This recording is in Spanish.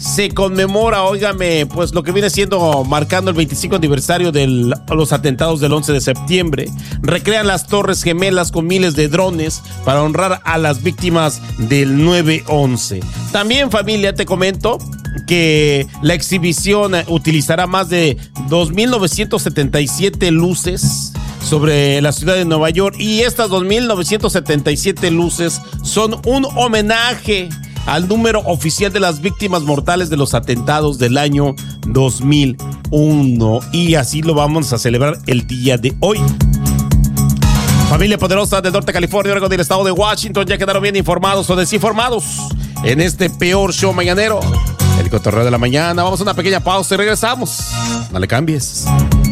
se conmemora, óigame, pues lo que viene siendo marcando el 25 aniversario de los atentados del 11 de septiembre. Recrean las Torres Gemelas con miles de drones para honrar a las víctimas del 9/11. También, familia, te comento que la exhibición utilizará más de 2.977 luces sobre la ciudad de Nueva York, y estas 2.977 luces son un homenaje al número oficial de las víctimas mortales de los atentados del año 2001, y así lo vamos a celebrar el día de hoy. Familia poderosa del norte de California, Oregon, del estado de Washington, ya quedaron bien informados o desinformados en este peor show mañanero, el cotorreo de la mañana. Vamos a una pequeña pausa y regresamos. No le cambies.